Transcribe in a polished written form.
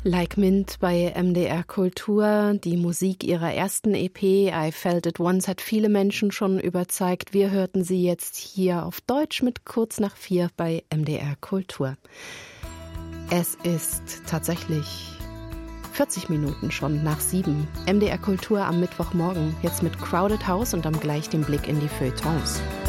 Like Mint bei MDR Kultur, die Musik ihrer ersten EP I Felt It Once hat viele Menschen schon überzeugt. Wir hörten sie jetzt hier auf Deutsch mit kurz nach 4 bei MDR Kultur. Es ist tatsächlich 40 Minuten schon nach 7. MDR Kultur am Mittwochmorgen, jetzt mit Crowded House und dann gleich den Blick in die Feuilletons.